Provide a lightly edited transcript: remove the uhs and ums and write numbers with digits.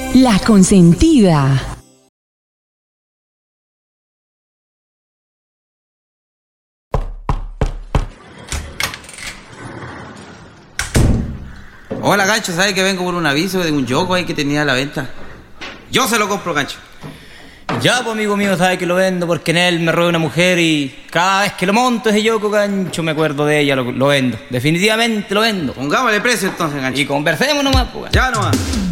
La Consentida. Hola, Gancho, ¿sabes que vengo por un aviso de un yoco ahí que tenía a la venta? Yo se lo compro, Gancho. Ya, pues, amigo mío, sabe que lo vendo porque en él me robé una mujer y cada vez que lo monto ese yoco, Gancho, me acuerdo de ella, lo vendo. Definitivamente lo vendo. Pongámosle precio entonces, Gancho. Y conversemos nomás, pues. Ya nomás.